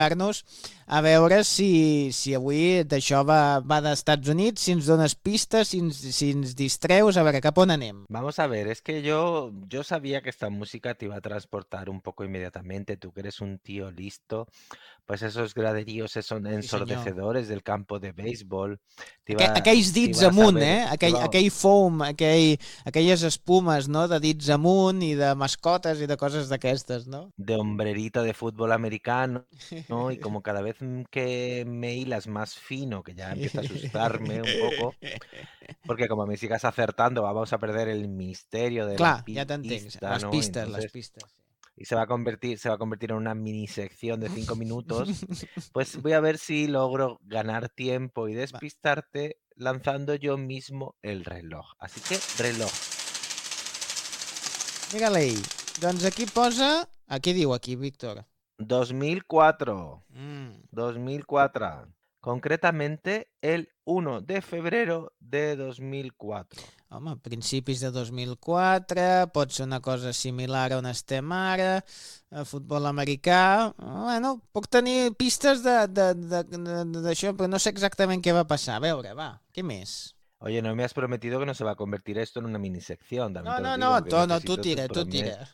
nos a veure si avui d'això va dels Estats Units, si ens dones pistes, si ens distreus, a veure cap on anem. Vamos a ver, es que yo sabía que esta música te iba a transportar un poco inmediatamente. Tú que eres un tío listo, pues esos graderíos son Sí, senyor. ensordecedores del campo de béisbol. Aquells Te dits iba a amunt, saber, aquell foam, aquelles espumes, no?, de dits amunt i de mascotes i de coses d'aquestes, no? de hombrerito de fútbol americano, ¿no? Y como cada vez que me hilas más fino, que ya empieza a asustarme un poco, porque como me sigas acertando, vamos a perder el misterio de la Clar, ja t'entenc. pista, ¿no? Les Entonces, pistes. y se va a convertir en una mini sección de 5 minutos, pues voy a ver si logro ganar tiempo y Va, despistarte lanzando yo mismo el reloj. Así que, reloj. digue-li. Doncs aquí posa... Què diu aquí, Víctor? 2004. Mm. 2004. Concretamente el 1 de febrero de 2004. Home, principis de 2004, pot ser una cosa similar a on estem ara, futbol americà... Bueno, puc tenir pistes d'això, però no sé exactament què va passar. A veure, va, què més? Oye, no me has prometido que no se va a convertir esto en una minisección, también te lo No, digo, que tu necesito tu tira, tu promesa. tira.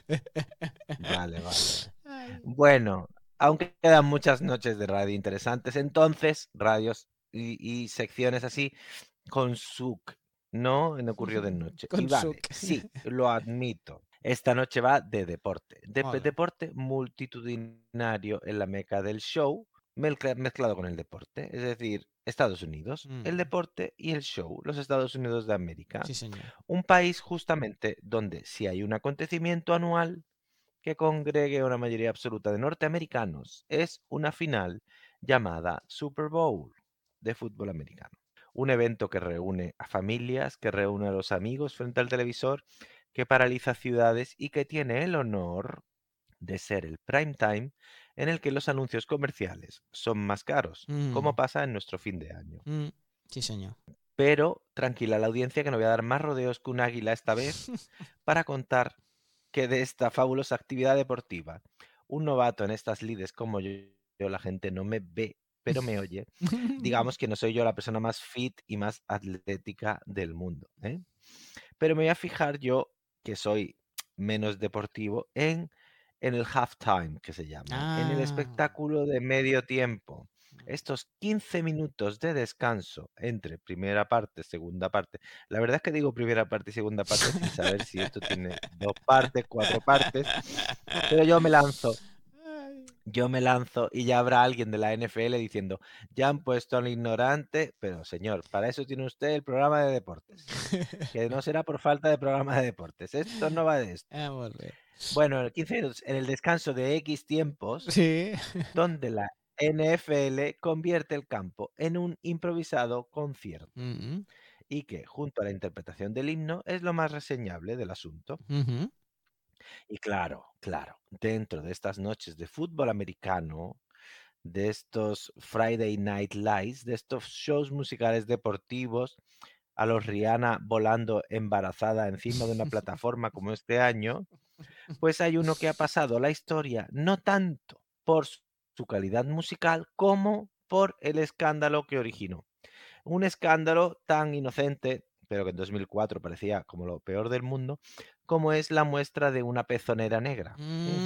Vale, vale. Ai. Bueno, aunque quedan muchas noches de radio interesantes, entonces radios y secciones así con SUC, ¿no? En Ocurrió de Noche. Y Con vale, suc. sí, lo admito. Esta noche va de deporte. Molt bé. Deporte multitudinario en la meca del show, mezclado con el deporte. Es decir, Estados Unidos, el deporte y el show, los Estados Unidos de América. Sí, senyor. Un país justamente donde si hay un acontecimiento anual que congregue a una mayoría absoluta de norteamericanos, es una final llamada Super Bowl de fútbol americano. Un evento que reúne a familias, que reúne a los amigos frente al televisor, que paraliza ciudades y que tiene el honor de ser el prime time en el que los anuncios comerciales son más caros, como pasa en nuestro fin de año. Sí, senyor. Pero tranquila la audiencia que no voy a dar más rodeos que un águila esta vez para contar que de esta fabulosa actividad deportiva, un novato en estas lides como yo, la gente no me ve, pero me oye, digamos que no soy yo la persona más fit y más atlética del mundo, ¿eh? Pero me voy a fijar yo, que soy menos deportivo, en el halftime, que se llama, en el espectáculo de medio tiempo. Estos 15 minutos de descanso entre primera parte, segunda parte. La verdad es que digo primera parte y segunda parte sin saber si esto tiene 2 partes, 4 partes, pero yo me lanzo y ya habrá alguien de la NFL diciendo, ya han puesto al ignorante, pero señor, para eso tiene usted el programa de deportes, que no será por falta de programa de deportes, esto no va de esto. Molt bé. Bueno, 15 minutos en el descanso de X tiempos, Sí. donde la NFL convierte el campo en un improvisado concierto y que, junto a la interpretación del himno, es lo más reseñable del asunto. Y claro, dentro de estas noches de fútbol americano, de estos Friday Night Lights, de estos shows musicales deportivos, a los Rihanna volando embarazada encima de una plataforma como este año, pues hay uno que ha pasado la historia no tanto por su calidad musical como por el escándalo que originó. Un escándalo tan inocente, pero que en 2004 parecía como lo peor del mundo, como es la muestra de una pezonera negra.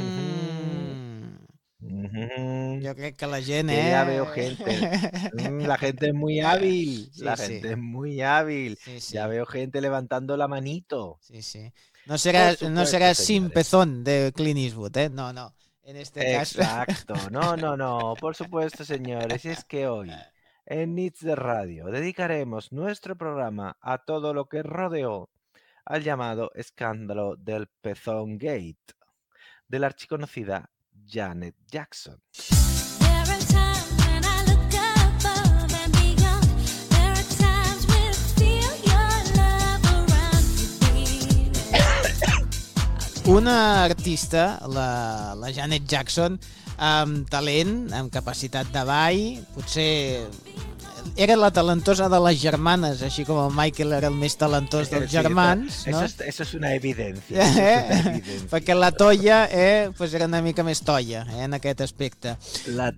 Jo crec que la gent, Que ya veo gente. La gente es muy hábil. Sí, La sí. gente es muy hábil. Sí, Ya sí. veo gente levantando la manito. Sí, sí. Por No supuesto, será Sin señores. Pezón de Clint Eastwood, ¿eh? No, no. En este caso... Exacto. No. Por supuesto, señores. Y es que hoy, en Nits de Radio, dedicaremos nuestro programa a todo lo que rodeó al llamado escándalo del Pezón Gate de la archiconocida Janet Jackson. Una artista, la Janet Jackson, amb talent, amb capacitat de ball, potser era la talentosa de les germanes, així com el Michael era el més talentós dels germans, no? Eso es una evidencia. Perquè la Toia pues era una mica més toia en aquest aspecte. La